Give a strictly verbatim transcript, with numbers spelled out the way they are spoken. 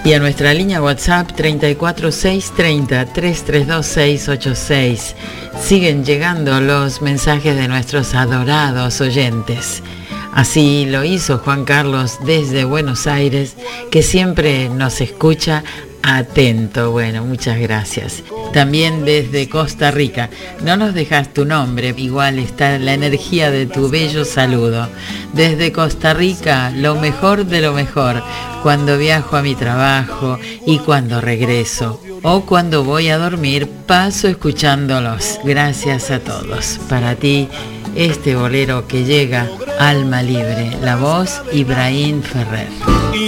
Y a nuestra línea WhatsApp treinta y cuatro seiscientos treinta, trescientos treinta y dos, seiscientos ochenta y seis. Siguen llegando los mensajes de nuestros adorados oyentes. Así lo hizo Juan Carlos desde Buenos Aires, que siempre nos escucha atento. Bueno, muchas gracias. También desde Costa Rica. No nos dejas tu nombre, igual está la energía de tu bello saludo. Desde Costa Rica, lo mejor de lo mejor, cuando viajo a mi trabajo y cuando regreso. O cuando voy a dormir, paso escuchándolos. Gracias a todos. Para ti, este bolero que llega, Alma Libre. La voz, Ibrahim Ferrer.